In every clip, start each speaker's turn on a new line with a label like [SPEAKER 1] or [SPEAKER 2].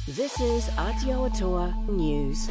[SPEAKER 1] This is Aotearoa News.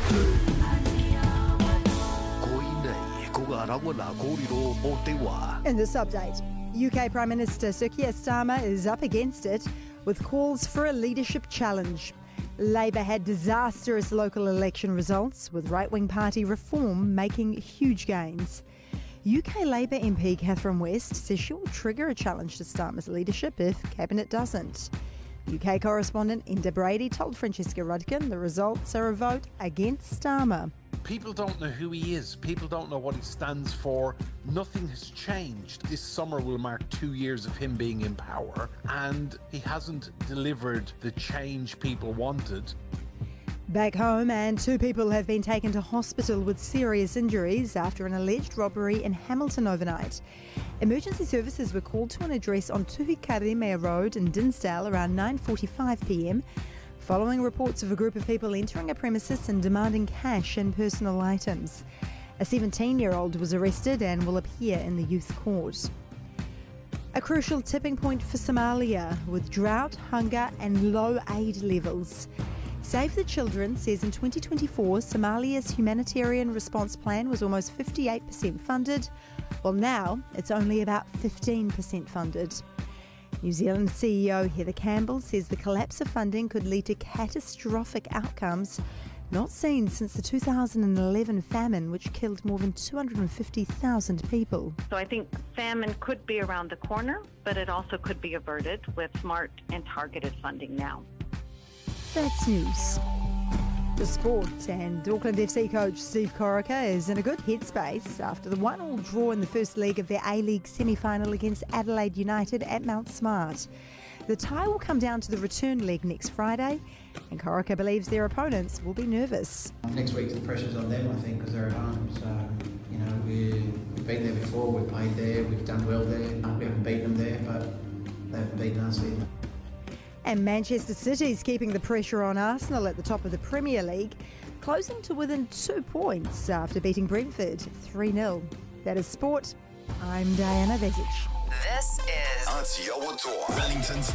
[SPEAKER 2] In this update, UK Prime Minister Sir Keir Starmer is up against it with calls for a leadership challenge. Labour had disastrous local election results, with right-wing party Reform making huge gains. UK Labour MP Catherine West says she will trigger a challenge to Starmer's leadership if Cabinet doesn't. UK correspondent Enda Brady told Francesca Rudkin the results are a vote against Starmer.
[SPEAKER 3] People don't know who he is. People don't know what he stands for. Nothing has changed. This summer will mark 2 years of him being in power, and he hasn't delivered the change people wanted.
[SPEAKER 2] Back home, and 2 people have been taken to hospital with serious injuries after an alleged robbery in Hamilton overnight. Emergency services were called to an address on Tuhikaremea Road in Dinsdale around 9:45pm, following reports of a group of people entering a premises and demanding cash and personal items. A 17-year-old was arrested and will appear in the youth court. A crucial tipping point for Somalia, with drought, hunger and low aid levels. Save the Children says in 2024, Somalia's humanitarian response plan was almost 58% funded, while now it's only about 15% funded. New Zealand CEO Heather Campbell says the collapse of funding could lead to catastrophic outcomes not seen since the 2011 famine, which killed more than 250,000 people.
[SPEAKER 4] So I think famine could be around the corner, but it also could be averted with smart and targeted funding now.
[SPEAKER 2] That's news. The sport, and Auckland FC coach Steve Corica is in a good headspace after the 1-1 draw in the first leg of their A-League semi-final against Adelaide United at Mount Smart. The tie will come down to the return leg next Friday, and Corica believes their opponents will be nervous.
[SPEAKER 5] Next week the pressure's on them, I think, because they're at home. So, we've been there before, we've played there, we've done well there. We haven't beaten them there, but they haven't beaten us either.
[SPEAKER 2] And Manchester City's keeping the pressure on Arsenal at the top of the Premier League, closing to within 2 points after beating Brentford 3-0. That is sport. I'm Diana Vezic.
[SPEAKER 6] This is Aotearoa, Wellington's